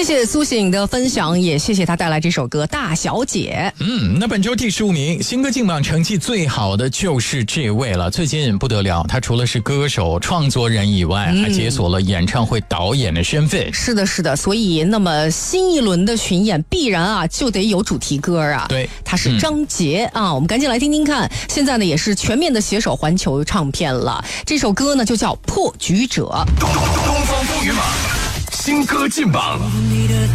谢谢苏醒的分享，也谢谢他带来这首歌《大小姐》。 那本周第15名新歌劲榜成绩最好的就是这位了。最近不得了，他除了是歌手、创作人以外，还解锁了演唱会导演的身份。 是的，是的，所以那么新一轮的巡演必然啊就得有主题歌啊。 对， 他是张杰啊，我们赶紧来听听看。现在呢也是全面的携手环球唱片了，这首歌呢就叫《破局者》。 东方风云榜新歌劲榜。